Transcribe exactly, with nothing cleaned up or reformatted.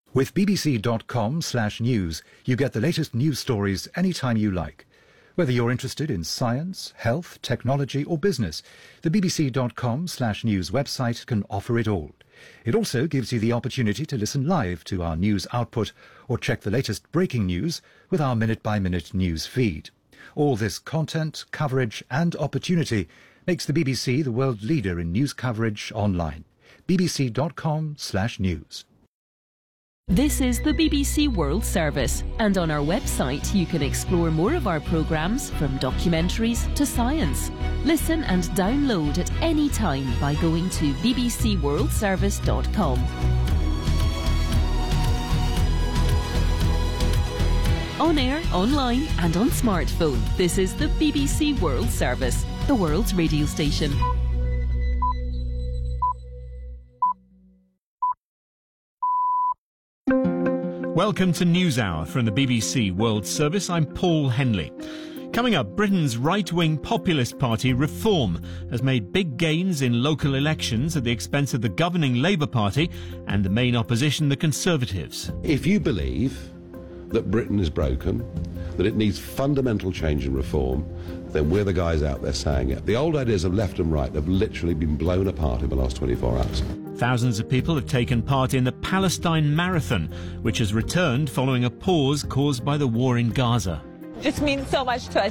With b b c dot com slash news, you get the latest news stories anytime you like. Whether you're interested in science, health, technology or business, the b b c dot com slash news website can offer it all. It also gives you the opportunity to listen live to our news output or check the latest breaking news with our minute-by-minute news feed. All this content, coverage and opportunity makes the B B C the world leader in news coverage online. b b c dot com slash news. This is the B B C World Service, and on our website you can explore more of our programmes, from documentaries to science. Listen and download at any time by going to b b c world service dot com. On air, online and on smartphone, this is the B B C World Service, the world's radio station. Welcome to NewsHour from the B B C World Service. I'm Paul Henley. Coming up, Britain's right-wing populist party Reform has made big gains in local elections at the expense of the governing Labour Party and the main opposition, the Conservatives. If you believe that Britain is broken, that it needs fundamental change and reform, then we're the guys out there saying it. The old ideas of left and right have literally been blown apart in the last twenty-four hours. Thousands of people have taken part in the Palestine Marathon, which has returned following a pause caused by the war in Gaza. Just means so much to us.